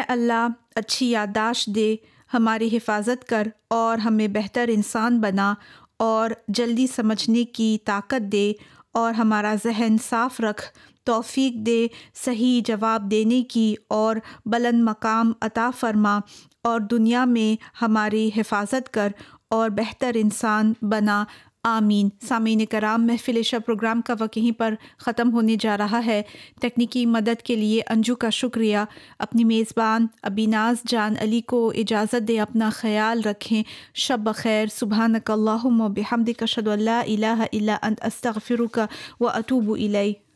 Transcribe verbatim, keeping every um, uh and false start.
अल्लाह अच्छी याददाश्त दे, हमारी हिफाजत कर और हमें बेहतर इंसान बना और जल्दी समझने की ताकत दे और हमारा जहन साफ़ रख, तौफ़ीक दे सही जवाब देने की और बुलंद मकाम अता फ़रमा और दुनिया में हमारी हिफाजत कर और बेहतर इंसान बना। आमीन। सामीन कराम, महफ़िल इशा प्रोग्राम का वक्त यहीं पर ख़त्म होने जा रहा है। तकनीकी मदद के लिए अंजू का शुक्रिया। अपनी मेज़बान अबीनाज़ जान अली को इजाज़त दें, अपना ख़याल रखें। शब बख़ैर। सुब्हानक अल्लाहुम्मा बिहम्दिक अशहदु अल्ला इलाहा इल्ला अंत अस्तग़फ़िरुका व अतूबु इलैक।